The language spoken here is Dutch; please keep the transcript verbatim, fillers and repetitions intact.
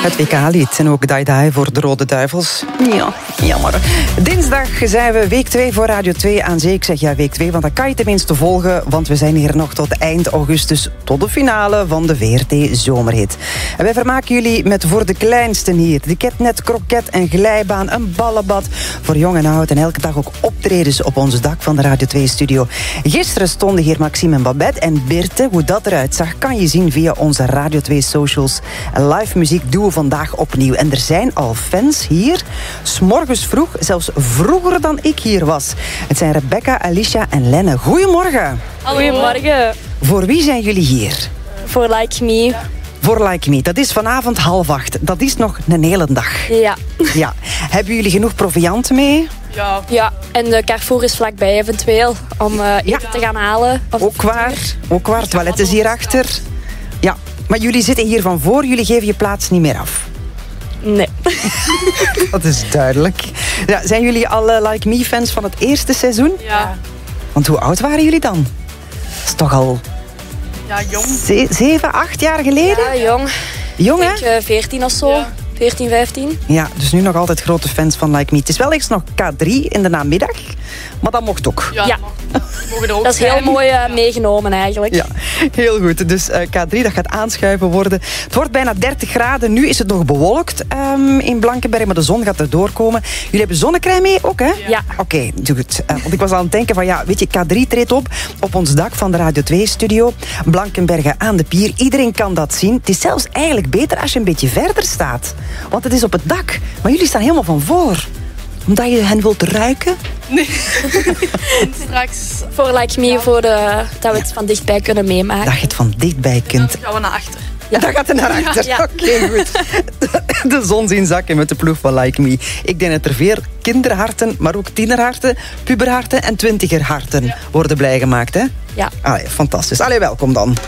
Het W K-lied en ook Die Die voor de Rode Duivels. Ja, jammer. Dinsdag zijn we week twee voor Radio twee aan zee. Ik zeg ja, week twee, want dat kan je tenminste volgen. Want we zijn hier nog tot eind augustus, tot de finale van de V R T Zomerhit. En wij vermaken jullie met voor de kleinsten hier. De ketnet, kroket en glijbaan, een ballenbad voor jong en oud. En elke dag ook optredens op ons dak van de Radio twee-studio. Gisteren stonden hier Maxime en Babette. En Birte, hoe dat eruit zag, kan je zien via onze Radio twee socials. En live muziek doen we vandaag opnieuw. En er zijn al fans hier, 's morgens vroeg, zelfs vroeger dan ik hier was. Het zijn Rebecca, Alicia en Lenne. Goedemorgen. Goedemorgen. Voor wie zijn jullie hier? Voor Like Me. Voor Like Me. Dat is vanavond half acht. Dat is nog een hele dag. Ja. Ja. Hebben jullie genoeg proviant mee? Ja. Ja, en de Carrefour is vlakbij eventueel om uh, eten ja. te gaan halen. Of ook waar. Ook waar. Het toilet is hierachter. Ja. Maar jullie zitten hier van voor. Jullie geven je plaats niet meer af. Nee. Dat is duidelijk. Ja, zijn jullie alle Like Me-fans van het eerste seizoen? Ja. Want hoe oud waren jullie dan? Dat is toch al... Ja, jong. Ze- zeven, acht jaar geleden? Ja, jong. Jong, hè? Ik denk uh, veertien of zo. Ja. veertien, vijftien. Ja, dus nu nog altijd grote fans van Like Me. Het is wel eens nog K drie in de namiddag, maar dat mocht ook. Ja, ja. Mogen er ook dat is heel zijn. mooi uh, meegenomen eigenlijk. Ja, heel goed. Dus uh, K drie, dat gaat aanschuiven worden. Het wordt bijna dertig graden. Nu is het nog bewolkt um, in Blankenberg, maar de zon gaat er doorkomen. Jullie hebben zonnecrème mee ook, hè? Ja. Oké, okay, doe goed. Uh, want ik was aan het denken van, ja, weet je, K drie treedt op op ons dak van de Radio twee-studio. Blankenbergen aan de pier. Iedereen kan dat zien. Het is zelfs eigenlijk beter als je een beetje verder staat. Want het is op het dak. Maar jullie staan helemaal van voor. Omdat je hen wilt ruiken? Nee. Straks. Voor Like Me, voor de, dat we het van dichtbij kunnen meemaken. Dat je het van dichtbij kunt. Dan gaan we naar achter. Ja, dan gaat het naar achter. Ja. Oké, okay, goed. De zon zien zakken met de ploeg van Like Me. Ik denk dat er veel kinderharten, maar ook tienerharten, puberharten en twintigerharten worden blij gemaakt, hè? Ja. Allee, fantastisch. Allee, welkom dan.